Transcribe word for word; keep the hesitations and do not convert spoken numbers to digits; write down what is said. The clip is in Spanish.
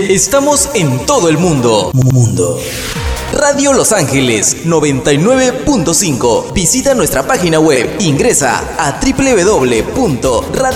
Estamos en todo el mundo. Mundo. Radio Los Ángeles noventa y nueve punto cinco. Visita nuestra página web. Ingresa a doble u doble u doble u punto radio